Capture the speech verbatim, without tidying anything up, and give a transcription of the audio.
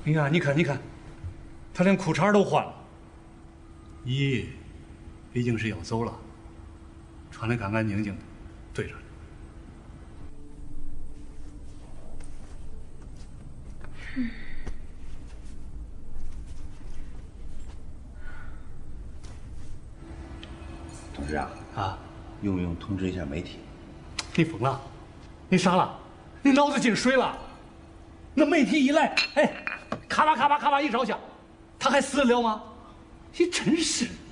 哎呀，你看，你看，他连裤衩都换了。咦，毕竟是要走了，穿得干干净净的，对着呢。 嗯。 同志啊， 啊， 用不用通知一下媒体？ 你疯了？你傻了？你脑子进水了？那媒体一来，哎，咔吧咔吧咔吧一照相，他还死得了吗？你真是。